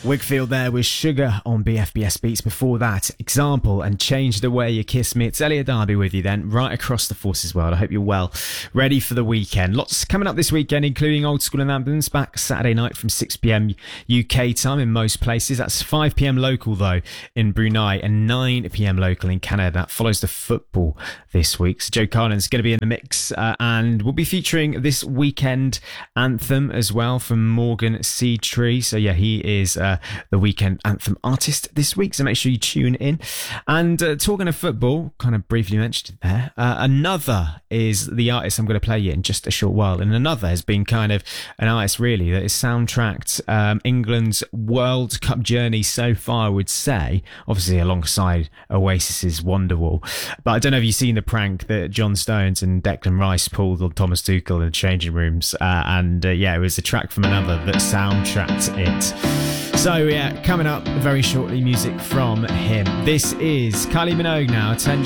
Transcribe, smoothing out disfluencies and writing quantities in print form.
Wigfield there with Sugar on BFBS Beats. Before that, Example and Change the Way You Kiss Me. It's Elliot Darby with you then, right across the Forces world. I hope you're well, ready for the weekend. Lots coming up this weekend, including Old School and Anthems back Saturday night from 6pm UK time in most places. That's 5pm local though in Brunei and 9pm local in Canada. That follows the football this week. So Joe Carlin's going to be in the mix and we'll be featuring this weekend anthem as well from Morgan Seedtree. So yeah, he is the weekend anthem artist this week, so make sure you tune in. And talking of football, kind of briefly mentioned it there, Another is the artist I'm going to play you in just a short while, and Another has been kind of an artist really that has soundtracked England's World Cup journey so far, I would say, obviously alongside Oasis's Wonderwall. But I don't know if you've seen the prank that John Stones and Declan Rice pulled on Thomas Tuchel in the changing rooms, yeah, it was a track from Another that soundtracked it. So yeah, coming up very shortly, music from him. This is Kylie Minogue now, 10